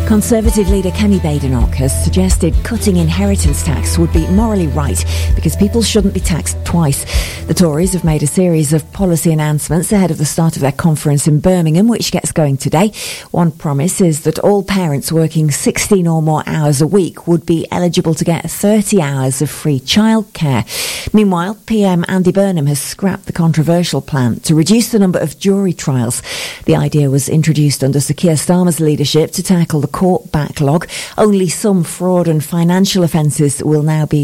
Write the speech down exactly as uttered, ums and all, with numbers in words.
Conservative leader Kemi Badenoch has suggested cutting inheritance tax would be morally right because people shouldn't be taxed twice. The Tories have made a series of policy announcements ahead of the start of their conference in Birmingham, which gets going today. One promise is that all parents working sixteen or more hours a week would be eligible to get thirty hours of free childcare. Meanwhile, P M Andy Burnham has scrapped the controversial plan to reduce the number of jury trials. The idea was introduced under Sir Keir Starmer's leadership to tackle the court backlog. Only some fraud and financial offences will now be